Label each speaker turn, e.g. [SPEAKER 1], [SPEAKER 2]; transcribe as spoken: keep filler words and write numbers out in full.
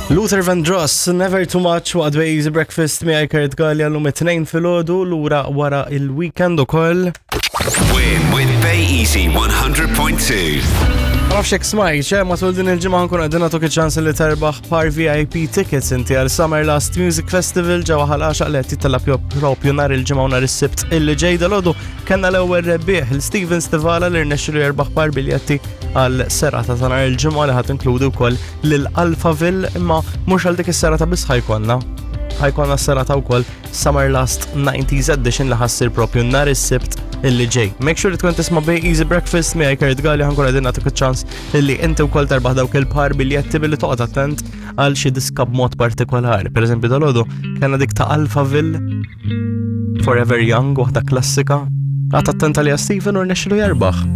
[SPEAKER 1] Luther Vandross, Never Too Much waqt Easy Breakfast mi għajkert għalli għallum it-tnejn fil-ħodu l-ura wara il-weekend u koll.
[SPEAKER 2] Win with Bay Easy one hundred point two.
[SPEAKER 1] Għafxek smajt, ċe, matul din il-ġimma ħankun għadina tuk ċans li terbaħ par V I P tickets inti għal Summer Last Music Festival ġawa ħalaxa li għetti tal-appju propju nar il-ġimma u nar il-sibt illi ġejda l-ħodu kanna l-ewel rebbieħ l-Steven Stivala li rnexxilu jerbaħ par biljetti għal serata ta' nar il-ġimma li ħat inkludu wkoll l-Alphaville imma mhux għal dik is-serata biss ħajkonna. ħajkonna s-serata wkoll Summer Last nineties edition li ħassir propju nar is-sibt illi ġej. Make sure li tkun tisma' Bay Easy Breakfast mi għajkert għalli ħankun għedin għatuk ċans illi inti wkoll terbaħ dawk il-par biljetti billi toqgħod attent għal xi diska b'mod partikolari. Per eżempju dal-għodu kellna dik ta' Alphaville Forever Young waħda klassika. Għat attent għalija Stephen u rnexxilu jerbaħ.